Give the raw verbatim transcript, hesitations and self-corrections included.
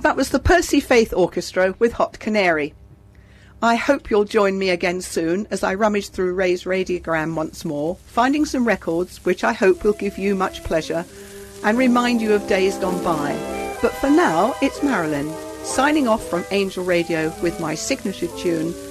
That was the Percy Faith Orchestra with Hot Canary. I hope you'll join me again soon as I rummage through Ray's radiogram once more, finding some records which I hope will give you much pleasure and remind you of days gone by. But for now, it's Marilyn, signing off from Angel Radio with my signature tune,